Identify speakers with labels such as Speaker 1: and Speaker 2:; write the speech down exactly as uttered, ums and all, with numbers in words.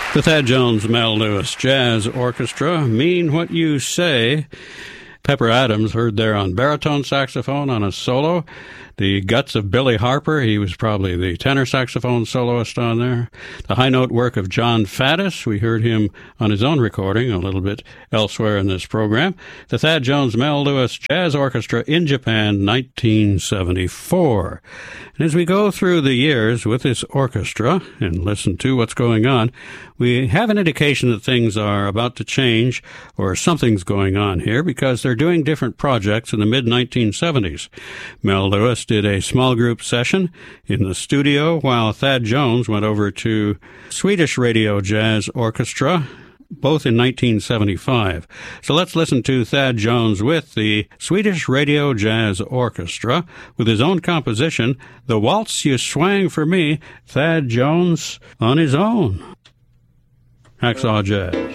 Speaker 1: The Thad Jones Mel Lewis Jazz Orchestra, Mean What You Say. Pepper Adams heard there on baritone saxophone on a solo. The guts of Billy Harper, he was probably the tenor saxophone soloist on there. The high note work of John Faddis, we heard him on his own recording a little bit elsewhere in this program. The Thad Jones Mel Lewis Jazz Orchestra in Japan, nineteen seventy-four. And as we go through the years with this orchestra and listen to what's going on, we have an indication that things are about to change or something's going on here because they're doing different projects in the mid nineteen seventies. Mel Lewis did a small group session in the studio while Thad Jones went over to Swedish Radio Jazz Orchestra, both in nineteen seventy-five. So let's listen to Thad Jones with the Swedish Radio Jazz Orchestra with his own composition, The Waltz You Swang for Me, Thad Jones on his own. Hacksaw Jazz.